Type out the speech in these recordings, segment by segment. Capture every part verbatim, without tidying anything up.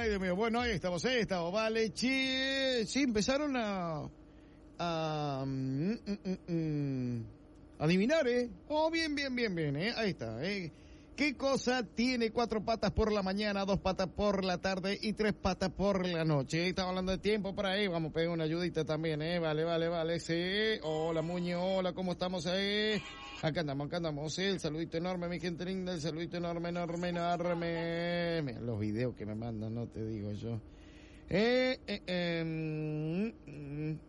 Ay, Dios mío, bueno, ahí estamos, ahí estamos, vale, che, sí, empezaron a, a, mm, mm, mm, adivinar, ¿eh? Oh, bien, bien, bien, bien, ¿eh? Ahí está, ¿eh? ¿Qué cosa tiene cuatro patas por la mañana, dos patas por la tarde y tres patas por la noche? Estamos hablando de tiempo por ahí, vamos a pegar una ayudita también, ¿eh? Vale, vale, vale, sí. Hola, Muño, hola, ¿cómo estamos ahí? Acá andamos, acá andamos, ¿eh? El saludito enorme, mi gente linda, el saludito enorme, enorme, enorme. Mira, los videos que me mandan, no te digo yo. Eh, eh, eh, mm, mm.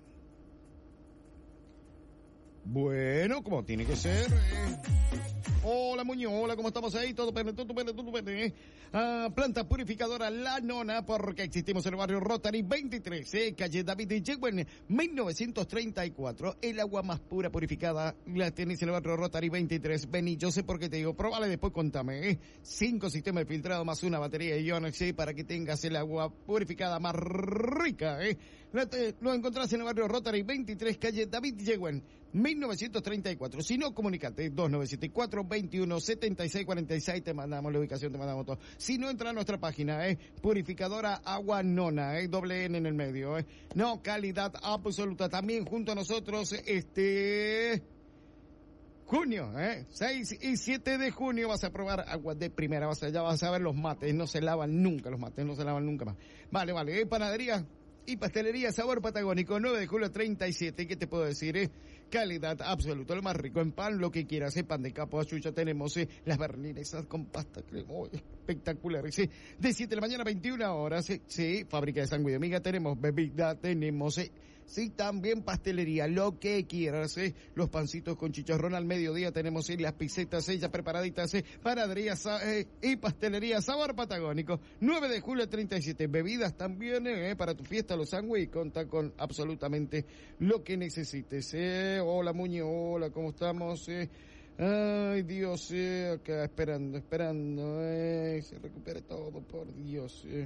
Bueno, como tiene que ser, eh. Hola, Muñoz, hola, ¿cómo estamos ahí? Todo pene, todo pene, todo pene, ¿eh? Ah, planta purificadora La Nona, porque existimos en el barrio Rotary veintitrés, ¿eh? Calle David y Yegüen, mil novecientos treinta y cuatro. El agua más pura purificada la tenés en el barrio Rotary veintitrés. Vení, yo sé por qué te digo, probale después, contame, ¿eh? Cinco sistemas de filtrado más una batería de iones, ¿eh? Para que tengas el agua purificada más rica, ¿eh? Lo, te, lo encontrás en el barrio Rotary veintitrés, calle David Yegüen, mil novecientos treinta y cuatro. Si no, comunicate, dos nueve siete cuatro, veintiuno setenta y seis cuarenta y seis, te mandamos la ubicación, te mandamos todo. Si no, entra a nuestra página, eh, purificadora Agua Nona, eh, doble N en el medio, eh. No, calidad absoluta. También junto a nosotros, este... junio, eh, seis y siete de junio vas a probar agua de primera, vas a, ya vas a ver los mates, no se lavan nunca, los mates no se lavan nunca más. Vale, vale, eh, panadería y pastelería Sabor Patagónico, nueve de julio treinta y siete, ¿qué te puedo decir, eh? Calidad absoluta, lo más rico en pan, lo que quieras, eh, pan de capo, achucha, tenemos, eh, las berlinesas con pasta crema, oh, espectaculares, eh, de siete de la mañana a veintiuna horas, eh, sí, fábrica de sándwich de miga, tenemos bebida, tenemos, eh, sí, también pastelería, lo que quieras, eh, los pancitos con chicharrón al mediodía, tenemos, eh, las pisetas, eh, ya preparaditas, eh, panadería, eh, y pastelería Sabor Patagónico, nueve de julio treinta y siete, bebidas también, eh, para tu fiesta, los sándwiches, conta con absolutamente lo que necesites, eh. Hola, Muñoz, hola, ¿cómo estamos? Eh? Ay, Dios, eh, acá esperando, esperando, eh, se recupere todo, por Dios. Eh.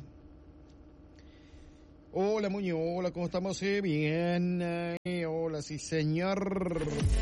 Hola, Muñoz, hola, ¿cómo estamos? Eh? Bien, eh, hola, sí, señor.